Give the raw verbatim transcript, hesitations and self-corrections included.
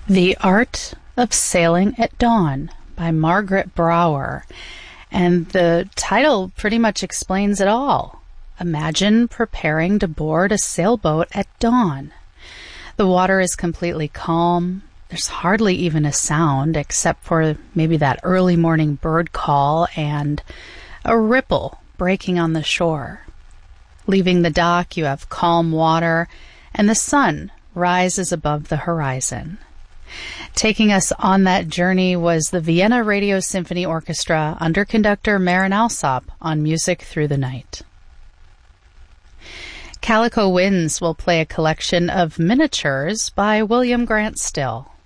The Art of Sailing at Dawn by Margaret Brower. And the title pretty much explains it all. Imagine preparing to board a sailboat at dawn. The water is completely calm. There's hardly even a sound except for maybe that early morning bird call and a ripple breaking on the shore. Leaving the dock, you have calm water, and the sun rises above the horizon. Taking us on that journey was the Vienna Radio Symphony Orchestra under conductor Marin Alsop on Music Through the Night. Calico Winds will play a collection of miniatures by William Grant Still.